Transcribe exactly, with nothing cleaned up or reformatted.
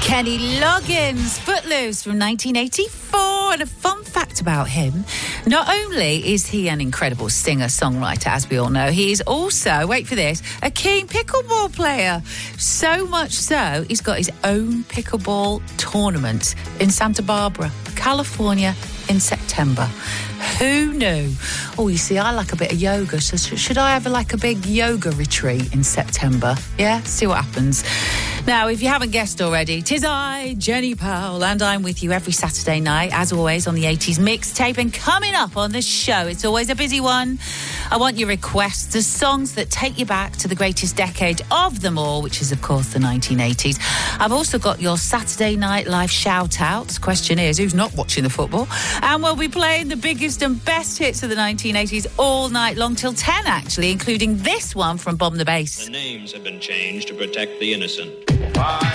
Kenny Loggins, Footloose from nineteen eighty-four. And a fun fact about him, not only is he an incredible singer-songwriter, as we all know, he is also, wait for this, a keen pickleball player. So much so, he's got his own pickleball tournament in Santa Barbara, California, in September. Who knew? Oh, you see, I like a bit of yoga, so should I have like a big yoga retreat in September? Yeah, see what happens. Now, if you haven't guessed already, 'tis I, Jenny Powell, and I'm with you every Saturday night, as always, on the eighties mixtape. And coming up on the show, it's always a busy one. I want your requests, the songs that take you back to the greatest decade of them all, which is, of course, the nineteen eighties. I've also got your Saturday Night Live shout-outs. Question is, who's not watching the football? And we'll be playing the biggest and best hits of the nineteen eighties all night long, till ten, actually, including this one from Bomb the Bass. The names have been changed to protect the innocent. Why?